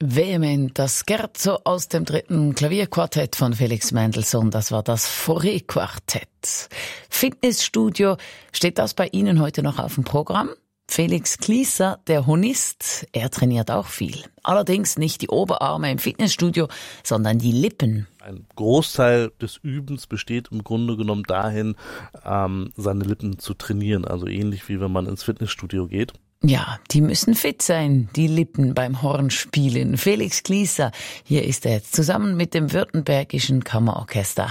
Vehement, das Scherzo aus dem 3. Klavierquartett von Felix Mendelssohn, das war das Fauré-Quartett. Fitnessstudio, steht das bei Ihnen heute noch auf dem Programm? Felix Klieser, der Honist, er trainiert auch viel. Allerdings nicht die Oberarme im Fitnessstudio, sondern die Lippen. Ein Großteil des Übens besteht im Grunde genommen dahin, seine Lippen zu trainieren. Also ähnlich wie wenn man ins Fitnessstudio geht. Ja, die müssen fit sein, die Lippen beim Hornspielen. Felix Klieser, hier ist er jetzt zusammen mit dem Württembergischen Kammerorchester